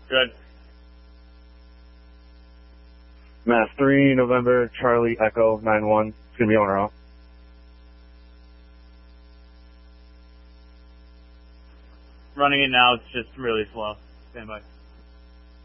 Good. Mass 3, November, Charlie, Echo, 9-1. It's going to be on or off. Running it now, it's just really slow. Stand by.